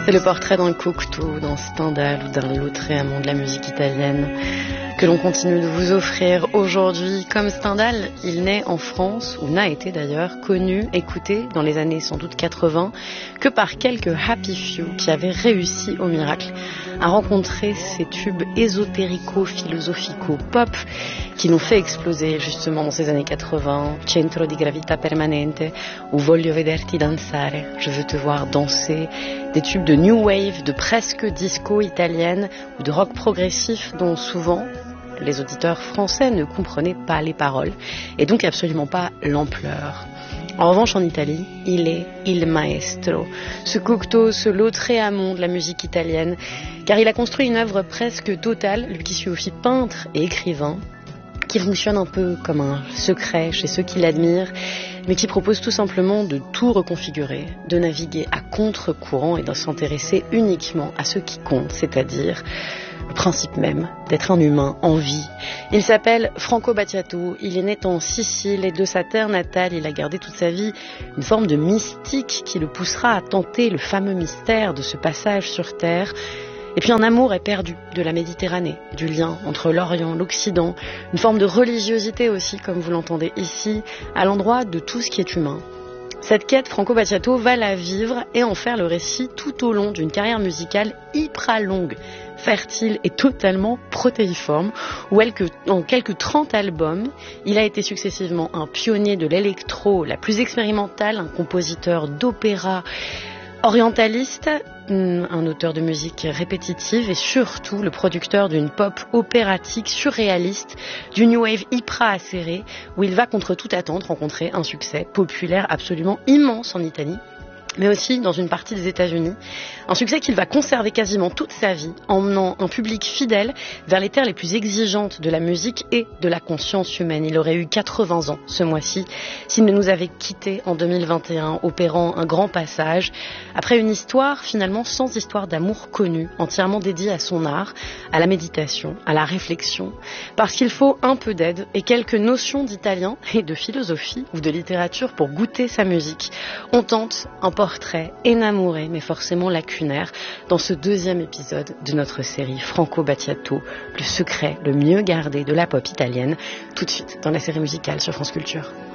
C'est le portrait d'un Cocteau, d'un Stendhal ou d'un Lautréamont de la musique italienne que l'on continue de vous offrir aujourd'hui. Comme Stendhal, il n'est en France, ou n'a été d'ailleurs, connu, écouté dans les années sans doute 80, que par quelques happy few qui avaient réussi au miracle à rencontrer ces tubes ésotérico-philosophico-pop qui l'ont fait exploser justement dans ces années 80, Centro di Gravità Permanente ou Voglio vederti danzare, je veux te voir danser, des tubes de new wave, de presque disco italienne ou de rock progressif dont souvent les auditeurs français ne comprenaient pas les paroles et donc absolument pas l'ampleur. En revanche, en Italie, il est il maestro, ce Cocteau, ce Lautréamont de la musique italienne, car il a construit une œuvre presque totale, lui qui suis aussi peintre et écrivain, qui fonctionne un peu comme un secret chez ceux qui l'admirent, mais qui propose tout simplement de tout reconfigurer, de naviguer à contre-courant et de s'intéresser uniquement à ce qui compte, c'est-à-dire le principe même d'être un humain en vie. Il s'appelle Franco Battiato, il est né en Sicile et de sa terre natale, il a gardé toute sa vie une forme de mystique qui le poussera à tenter le fameux mystère de ce passage sur terre. Et puis un amour éperdu de la Méditerranée, du lien entre l'Orient, l'Occident, une forme de religiosité aussi, comme vous l'entendez ici, à l'endroit de tout ce qui est humain. Cette quête, Franco Battiato va la vivre et en faire le récit tout au long d'une carrière musicale hyper longue, fertile et totalement protéiforme, où en quelques 30 albums, il a été successivement un pionnier de l'électro la plus expérimentale, un compositeur d'opéra orientaliste, un auteur de musique répétitive et surtout le producteur d'une pop opératique surréaliste, du new wave hyper acéré, où il va contre toute attente rencontrer un succès populaire absolument immense en Italie, mais aussi dans une partie des États-Unis. Un succès qu'il va conserver quasiment toute sa vie, emmenant un public fidèle vers les terres les plus exigeantes de la musique et de la conscience humaine. Il aurait eu 80 ans ce mois-ci s'il ne nous avait quittés en 2021, opérant un grand passage, après une histoire finalement sans histoire d'amour connue, entièrement dédiée à son art, à la méditation, à la réflexion, parce qu'il faut un peu d'aide et quelques notions d'italien et de philosophie ou de littérature pour goûter sa musique. On tente un portrait énamouré mais forcément lacunaire dans ce deuxième épisode de notre série Franco Battiato, le secret le mieux gardé de la pop italienne, tout de suite dans la série musicale sur France Culture.